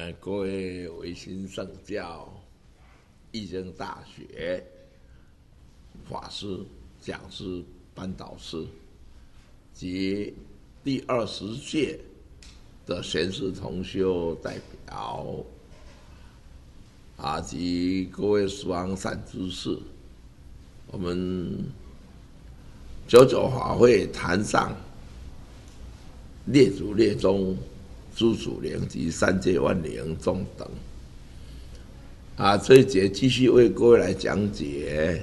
各位维新圣教义经大学法师、讲师、班导师及第20届的贤士同修代表及各位十方善知识，我们99法会坛上列祖列宗诸祖灵及三界万灵众等这一节继续为各位来讲解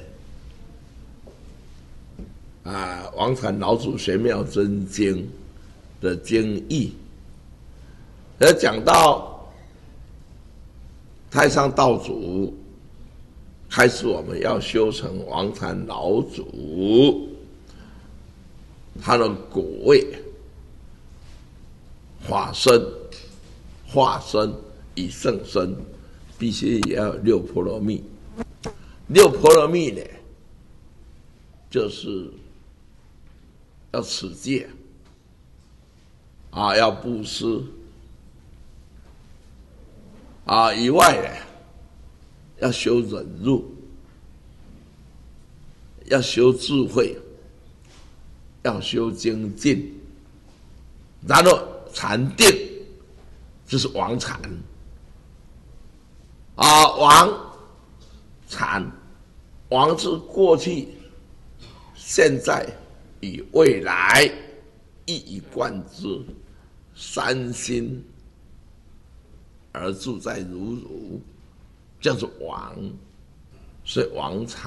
王禅老祖玄妙真经的经义，而讲到太上道祖开始我们要修成王禅老祖，他的果位化身以圣身，必须也要有六波罗蜜。六波罗蜜呢，就是要持戒要布施以外呢，要修忍辱，要修智慧，要修精进，然后禅定就是王禅王禅，王是过去、现在与未来一以贯之，三心而住在如如，叫做王，所以王禅。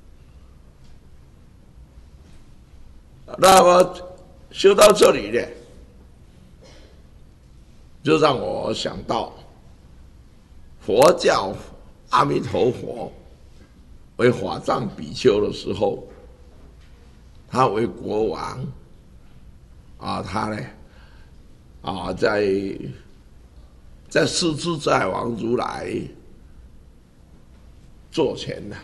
那么修到这里呢，就让我想到佛教阿弥陀佛为法藏比丘的时候，他为国王他呢在世自在王如来座前呢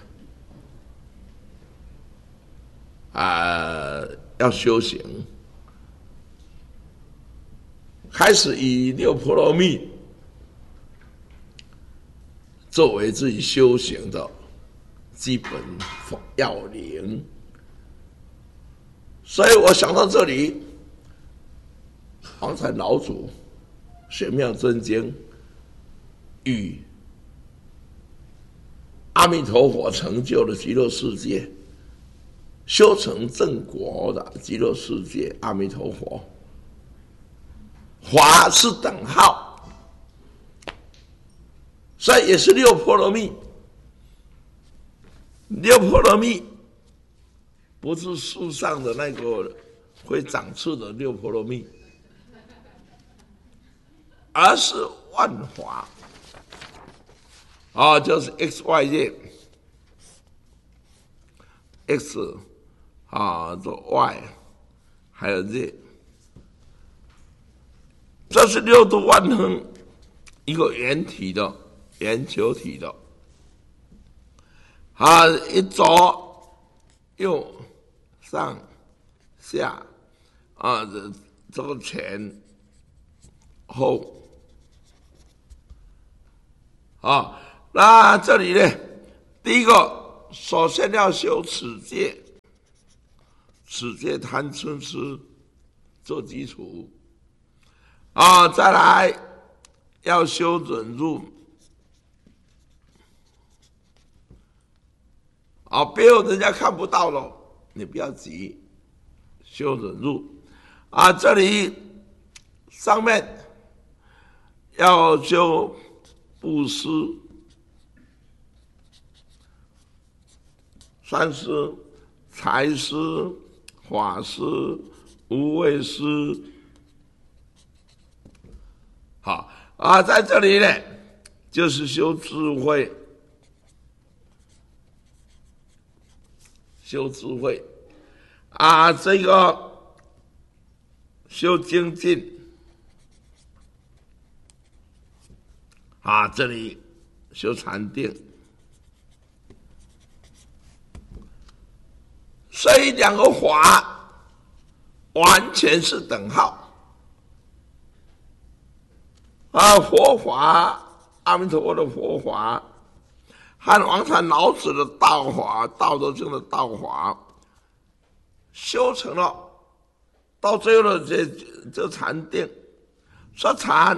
要修行，开始以六波罗蜜作为自己修行的基本要领，所以我想到这里，王禅老祖玄妙真经与阿弥陀佛成就的极乐世界，修成正果的极乐世界阿弥陀佛，法是等号，所以也是六波罗蜜。六波罗蜜不是树上的那个会长刺的六波罗蜜，而是万法就是 XYZ X 这 Y 还有 Z， 这是六度万恒一个圆体的圆球体的一左右上下这个前后那这里呢，第一个首先要修持戒，持戒贪嗔痴做基础再来要修忍辱别有人家看不到了，你不要急，修忍辱这里上面要修布施、三施、财施、法施、无畏施在这里呢就是修智慧，修智慧这个修精进这里修禅定，所以两个法完全是等号佛法，阿弥陀佛的佛法，和王禅老子的道法，《道德经》的道法，修成了，到最后的这禅定，说禅，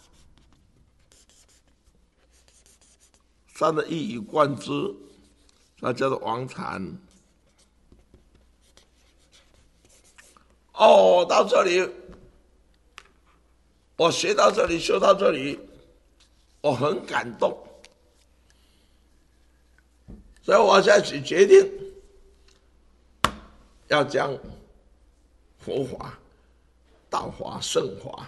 三的一以贯之，那叫做王禅。到这里，我学到这里，修到这里，我很感动，所以我现在决定要将佛法、道法、圣法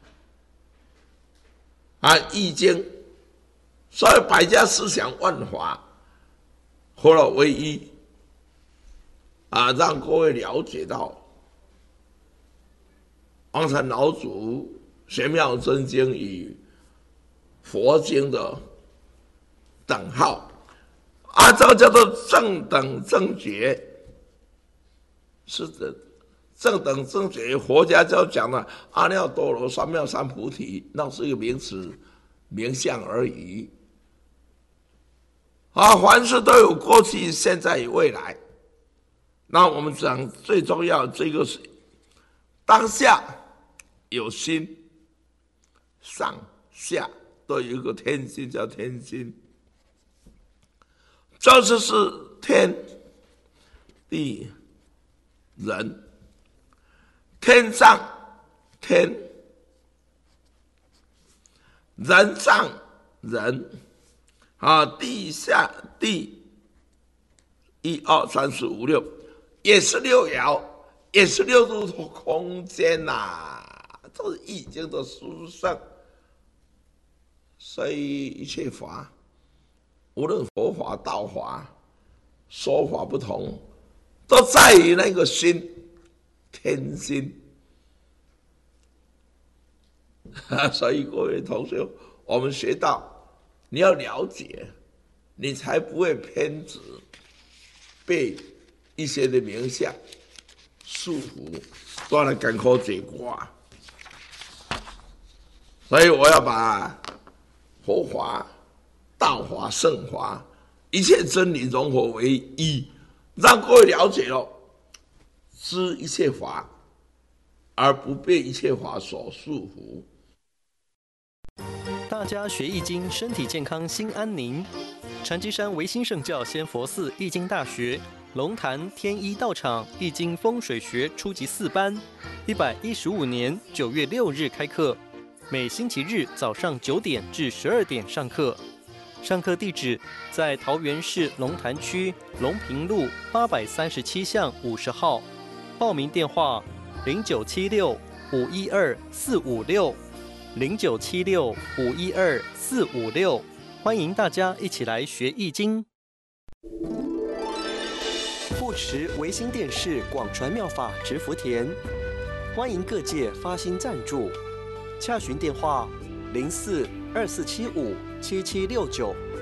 易经，所有百家思想万法合而为一让各位了解到王禅老祖玄妙真经与佛经的等号这个叫做正等正觉，是的，正等正觉，佛家就讲了阿耨多罗三藐三菩提，那是一个名词名相而已凡事都有过去、现在与未来。那我们讲最重要这个是当下有心，上下都有一个天心，叫天心。这就是天地人，天上天，人上人地下地，1、2、3、4、5、6，也是6爻，也是6度空间这是易经的殊胜。所以一切法，无论佛法、道法，说法不同，都在于那个心，天心。所以各位同学，我们学到，你要了解，你才不会偏执，被一些的名相束缚，断了艰苦结果。所以我要把佛法、道法、圣法一切真理融合为一，让各位了解了，知一切法，而不被一切法所束缚。 大家学易经，身体健康，心安宁。禅机山唯心圣教仙佛寺易经大学龙潭天一道场易经风水学初级4班，115年9月6日开课，每星期日早上9点至12点上课。上课地址在桃园市龙潭区龙平路837巷50号，报名电话0976-512-456，0976-512-456，欢迎大家一起来学易经。护持维新电视广传妙法植福田，欢迎各界发心赞助，洽询电话04-2475-7769